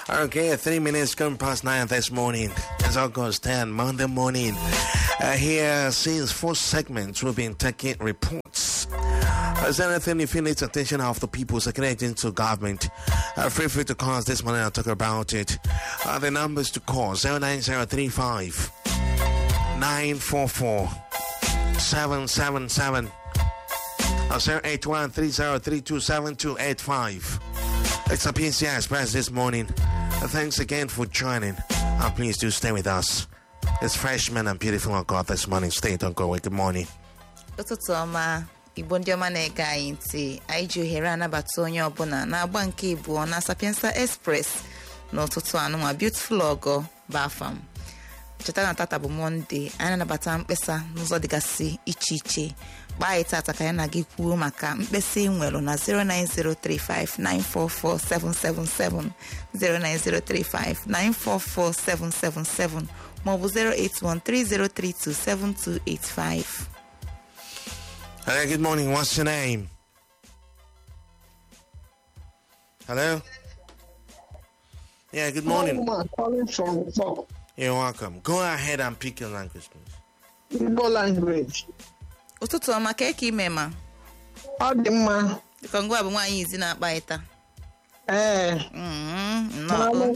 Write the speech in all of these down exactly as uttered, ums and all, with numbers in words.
Okay, three minutes come past nine this morning. It's August tenth, Monday morning. Uh, here, since four segments, we've been taking reports. Is there anything if you need attention of the people connecting to government? Uh, feel free to call us this morning. I'll talk about it. Uh, the numbers to call zero nine zero three five nine four four seven seven seven or zero eight one three zero three two seven two eight five. It's a P C I Express this morning. Uh, thanks again for joining. Uh, please do stay with us. It's freshman and beautiful on God this morning. Stay on go. Good morning. Igbo ndị ọma na-ege anyị ntị, anyị ji ohere anabata onye ọbụla na-agba nke ịbụọ na Sapienza Express n'ụtụtụ anụnwa Beautiful Ogo Bafam. Cheta na tata bụ Monde, anyị na-anabata mkpesa n'ụzọ dịgasị iche iche. Gbaa anyị tata ka anyị na gị kwuo maka mkpesa ịnwelu na zero nine zero three five nine four four seven seven seven zero nine zero three five nine four four seven seven seven maọbụ zero eight one three zero three two seven two eight five. Hello, good morning. What's your name? Hello? Yeah, good morning. I'm calling from Igbo. You're welcome. Go ahead and pick your language, please. Igbo language. Ụtụtụ ọma ka eke ime ma. Ọ dị mma. Dịka ngwa bụ nwaanyị izi na-akpa ịta. Eh. Mm, No.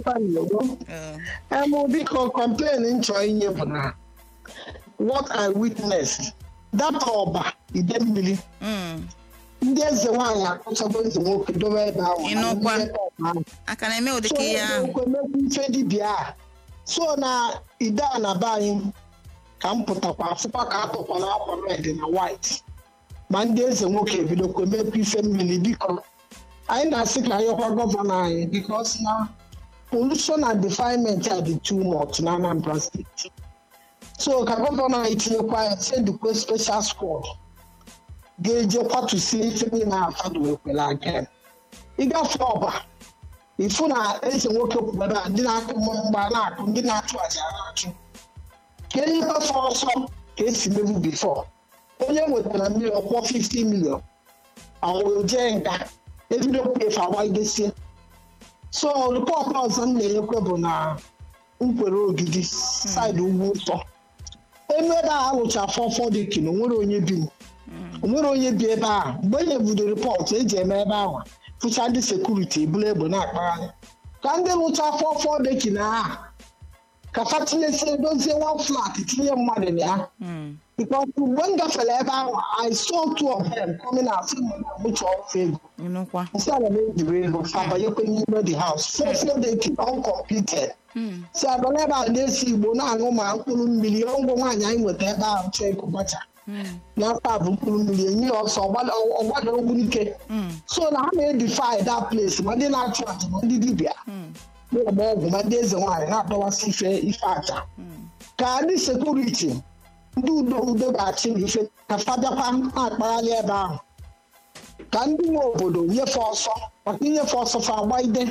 I'm biko complain nchọ inye bụ na what I witnessed. That ọba ide mmiri. Mm. Ndị eze nwaanyị akụchagbo eze nwoke dobe ebe ahụ. Ịnụkwa. Aka na-eme ụdịka ihe ahụ. So emekwa ife dibịa. So na ide a na be anyị ka m pụtakwa afụkwa ka atụkwa na akwa red na white. Ma ndị eze nwoke ebidokwa emekwa ife mmiri biko. Anyị na-asị ka anyọkwa gọvanọ anyị because na pollution and defilement are the two much na Anambra State. So ka gọvanọ anyị tinyekwa ya sendikwe special squad ga-ejekwa tụsie ife niile na-afado ekwela again. Ịgafe ọba ifu na eze nwoke kwubara ndị na-akụ mgba na-akụ ndị na-atụ aja na-achụ ka enye gafe ọsọ ka esi mebu before onye nwetara mmiri ọkwọ fifty million ọ jee nga ebido efe agbagidesie. So rịpọtụ ọzọ m na-enyekwe bụ na Nkwere Ogidi side ugwu ụtọ ebe a alụcha fọfọ dị kino nwere onye bi nwere onye bi ebe a mgbe enye budo rịpọtụ eji eme ebe ahụ fụcha ndị sekuriti ebule egbe na-akpagharị ka ndị lụcha fọfọ dị kino a ka fa tinyesi edozie one flat tinye mmadụ na ya because mgbe m gafere ebe ahụ I saw two of them coming out mụcha ọfụ ego instead of ejiri ego fabanyekwe n'ime the house fọfọ dị kino uncompleted. Si abụla ebe a na-esi Igbo na-aṅụ ma mkpụrụ mmiri ngwụ nwaanyị anyị nweta ebe ahụ chọọ ego gbacha n'afọ bụ mkpụrụ mmiri enyi ọsọ ọgbada ogwu ike. So na ha na-edify that place ma ndị na-achụ aja ma ndị dibịa na-agba ọgwụ ma ndị eze nwaanyị na-adọwasị ife ife aja ka ndị sekuriti ndị udo udo ga-achị na ife ka fabịakwa na-akpagharị ebe ahụ ka ndị nwe obodo nyefe ọsọ maka inyefe ọsọ fa agbaide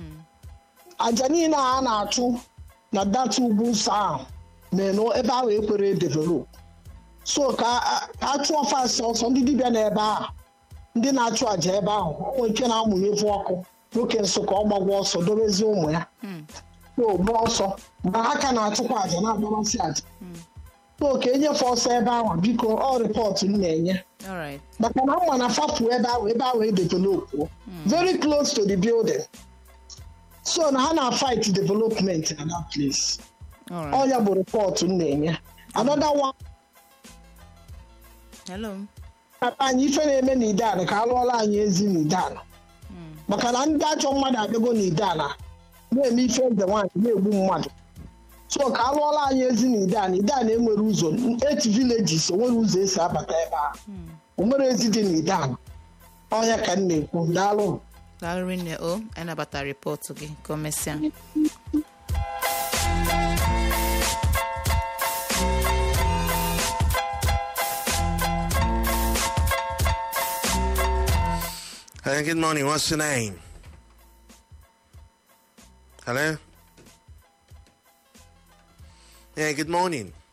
aja niile a na-achụ na data ugwu nsọ ahụ na-eno ebe ahụ ekwere develop. So ka a chụọ fast ọsọ ndị dibịa na ebe ahụ ndị na-achụ aja ebe ahụ onwe ike na-amụnye evu ọkụ nwoke nso ka ọ gbagwa ọsọ dobezie ụmụ ya so gba ọsọ ma ha ka na-achụkwa aja na-agbamasị aja. So ka enyefe ọsọ ebe ahụ biko ọ rịpọtụ m na-enye maka na mma na fapụ ebe ahụ ebe ahụ edevelopụ very close to the building. So na ha na-fight development in that place. All ya bụ report m na-enye. Another one. Hello. Anyị ife na-eme n'Idana ka alụọla anyị ezi n'Idana. Maka na ndị achọ mmadụ abịago n'Idana na-eme ife eze nwaanyị na-egbu mmadụ. So ka alụọla anyị ezi n'Idana. Idana enwere ụzọ eight villages enwere ụzọ esi abata ebe a. O nwere ezi dị n'Idana. Ọ ya ka m na-ekwu daalụ. Darwin o anabata report gị komesịa. Hey, good morning. What's your name? Hello? Yeah, good morning.